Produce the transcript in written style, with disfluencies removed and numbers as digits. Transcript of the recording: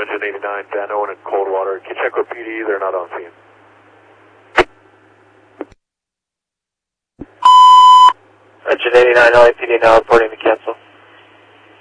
engine 89, Dan Owen in Coldwater. Can you check with PD? They're not on scene. Engine 89, LAPD now reporting to cancel.